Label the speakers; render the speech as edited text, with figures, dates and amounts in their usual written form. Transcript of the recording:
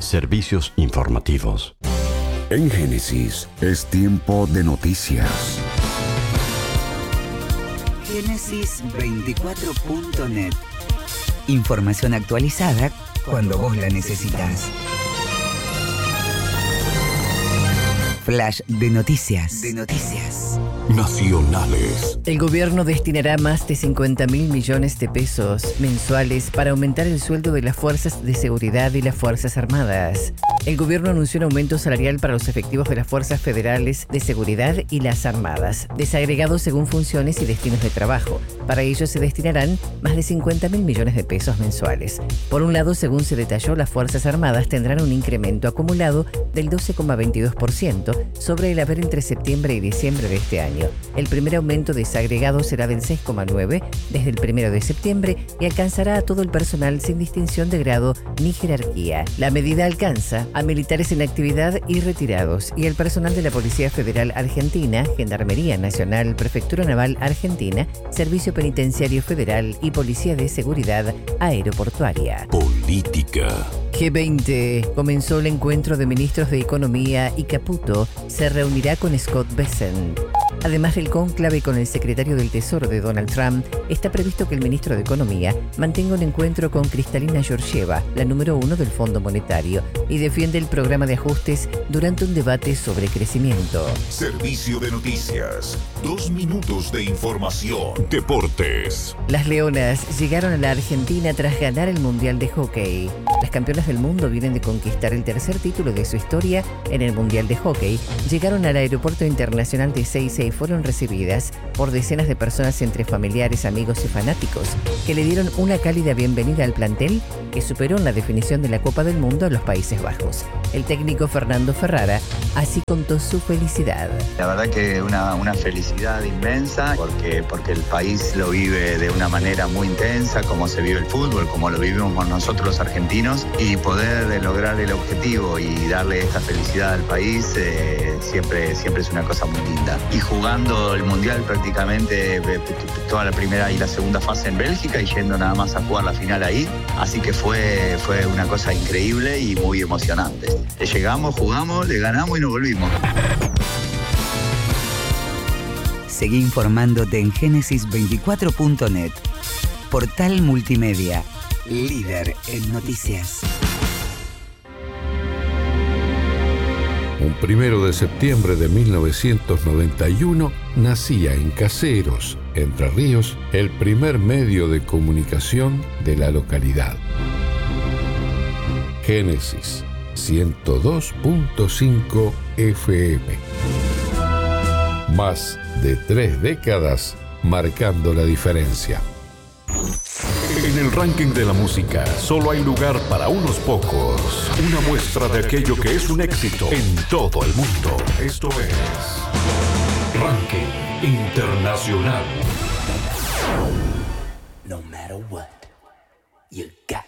Speaker 1: Servicios informativos.
Speaker 2: En Génesis es tiempo de noticias.
Speaker 3: Génesis24.net. Información actualizada cuando vos la necesitas. Flash de noticias.
Speaker 2: Nacionales.
Speaker 4: El gobierno destinará más de 50.000 millones de pesos mensuales para aumentar el sueldo de las fuerzas de seguridad y las Fuerzas Armadas. El gobierno anunció un aumento salarial para los efectivos de las fuerzas federales de seguridad y las armadas, desagregados según funciones y destinos de trabajo. Para ello se destinarán más de 50.000 millones de pesos mensuales. Por un lado, según se detalló, las Fuerzas Armadas tendrán un incremento acumulado del 12,22% sobre el haber entre septiembre y diciembre de este año. El primer aumento desagregado será del 6,9% desde el 1 de septiembre y alcanzará a todo el personal sin distinción de grado ni jerarquía. La medida alcanza a militares en actividad y retirados y el personal de la Policía Federal Argentina, Gendarmería Nacional, Prefectura Naval Argentina, Servicio Penitenciario Federal y Policía de Seguridad Aeroportuaria.
Speaker 2: Política.
Speaker 4: G20. Comenzó el encuentro de ministros de Economía y Caputo se reunirá con Scott Bessent. Además del cónclave con el secretario del Tesoro de Donald Trump, está previsto que el ministro de Economía mantenga un encuentro con Kristalina Georgieva, la número 1 del Fondo Monetario, y defiende el programa de ajustes durante un debate sobre crecimiento.
Speaker 5: Servicio de noticias. 2 minutos de información.
Speaker 2: Deportes.
Speaker 4: Las Leonas llegaron a la Argentina tras ganar el Mundial de Hockey. Las campeonas del mundo vienen de conquistar el tercer título de su historia en el Mundial de Hockey. Llegaron al Aeropuerto Internacional de Ezeiza y fueron recibidas por decenas de personas entre familiares, amigos y fanáticos, que le dieron una cálida bienvenida al plantel que superó en la definición de la Copa del Mundo a los Países Bajos. El técnico Fernando Ferrara así contó su felicidad.
Speaker 6: La verdad que una felicidad inmensa porque el país lo vive de una manera muy intensa, como se vive el fútbol, como lo vivimos nosotros los argentinos, y poder lograr el objetivo y darle esta felicidad al país siempre es una cosa muy linda. Y jugando el Mundial prácticamente toda la primera y la segunda fase en Bélgica y yendo nada más a jugar la final ahí, así que fue una cosa increíble y muy emocionante. Llegamos, jugamos, le ganamos y nos volvimos.
Speaker 3: Seguí informándote en Génesis24.net. Portal multimedia, líder en noticias.
Speaker 7: Un 1 de septiembre de 1991 nacía en Caseros, Entre Ríos, el primer medio de comunicación de la localidad. Génesis 102.5 FM. Más de 3 décadas marcando la diferencia.
Speaker 2: En el ranking de la música solo hay lugar para unos pocos. Una muestra de aquello que es un éxito en todo el mundo. Esto es Ranking Internacional.
Speaker 3: No matter what, you got